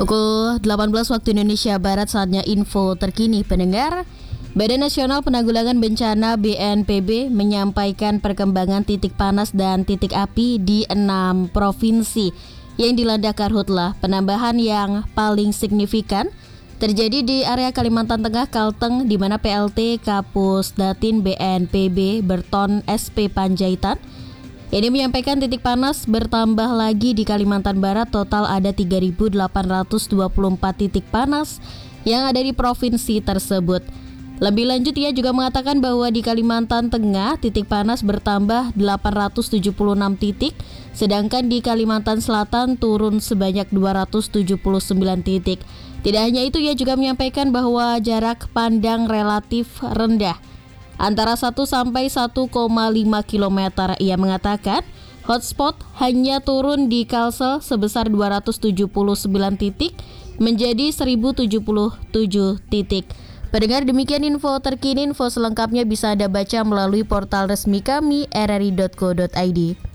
Pukul 18 waktu Indonesia Barat, saatnya info terkini pendengar. Badan Nasional Penanggulangan Bencana BNPB menyampaikan perkembangan titik panas dan titik api di 6 provinsi yang dilanda karhutlah. Penambahan yang paling signifikan terjadi di area Kalimantan Tengah, Kalteng, di mana PLT Kapus Datin BNPB Berton SP Panjaitan ini menyampaikan titik panas bertambah lagi di Kalimantan Barat. Total ada 3.824 titik panas yang ada di provinsi tersebut. Lebih lanjut, ia juga mengatakan bahwa di Kalimantan Tengah titik panas bertambah 876 titik, sedangkan di Kalimantan Selatan turun sebanyak 279 titik. Tidak hanya itu, ia juga menyampaikan bahwa jarak pandang relatif rendah antara 1 sampai 1,5 km. Ia mengatakan hotspot hanya turun di Kalsel sebesar 279 titik menjadi 1077 titik. Pendengar, demikian info terkini. Info selengkapnya bisa Anda baca melalui portal resmi kami rri.co.id.